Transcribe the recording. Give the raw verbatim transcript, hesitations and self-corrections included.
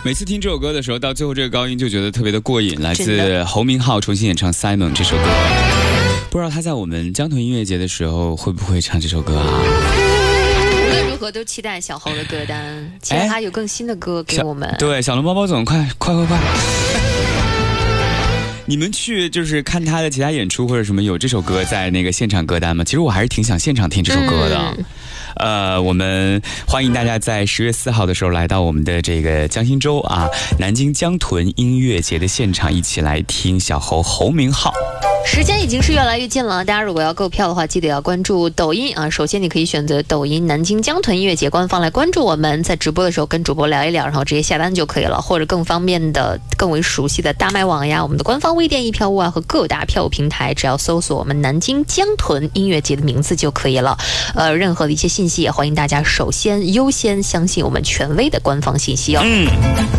每次听这首歌的时候，到最后这个高音就觉得特别的过瘾。来自侯明昊重新演唱《Simon》这首歌，不知道他在我们江豚音乐节的时候会不会唱这首歌啊？ 无论如何都期待小侯的歌单，期待他有更新的歌给我们。 对，小笼包包总，快快快快！你们去就是看他的其他演出或者什么有这首歌在那个现场歌单吗？其实我还是挺想现场听这首歌的。嗯呃，我们欢迎大家在十月四号的时候来到我们的这个江心洲啊，南京江豚音乐节的现场，一起来听小侯侯明昊。 时间已经是越来越近了，大家如果要购票的话，记得要关注抖音啊。首先你可以选择抖音南京江豚音乐节官方来关注我们，在直播的时候跟主播聊一聊，然后直接下单就可以了。或者更方便的、更为熟悉的大麦网呀，我们的官方微店一票务啊和各大票务平台，只要搜索我们南京江豚音乐节的名字就可以了。呃，任何的一些信息也欢迎大家首先优先相信我们权威的官方信息哦。 嗯。